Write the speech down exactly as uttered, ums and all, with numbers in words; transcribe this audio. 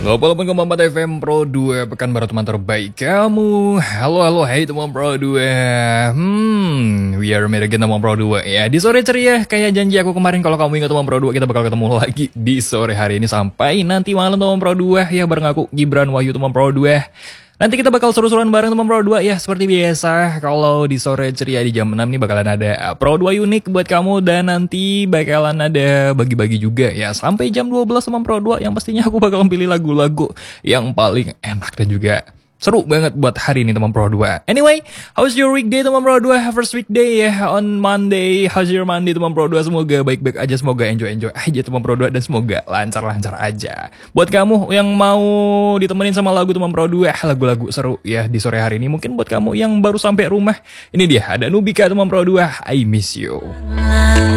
Walaupun kembali empat F M Pro dua, pekan baru teman terbaik kamu. Halo, halo, hai teman Pro dua. Hmm, we are made again teman Pro dua. Ya, di sore ceria, kayak janji aku kemarin kalau kamu ingat teman Pro dua, kita bakal ketemu lagi di sore hari ini sampai nanti malam teman Pro dua. Ya, bareng aku, Gibran Wahyu teman Pro dua. Nanti kita bakal seru-seruan bareng teman Pro dua ya, seperti biasa. Kalau di sore ceria di jam enam nih bakalan ada Pro dua unik buat kamu. Dan nanti bakalan ada bagi-bagi juga ya, sampai jam dua belas teman Pro dua. Yang pastinya aku bakal pilih lagu-lagu yang paling enak dan juga seru banget buat hari ini teman Pro dua. Anyway, how's your weekday teman Pro dua? First weekday ya, on Monday. How's your Monday teman Pro dua? Semoga baik-baik aja, semoga enjoy-enjoy aja teman Pro dua. Dan semoga lancar-lancar aja. Buat kamu yang mau ditemenin sama lagu teman Pro dua, lagu-lagu seru ya di sore hari ini. Mungkin buat kamu yang baru sampai rumah, ini dia ada Nubika teman Pro dua, I Miss You.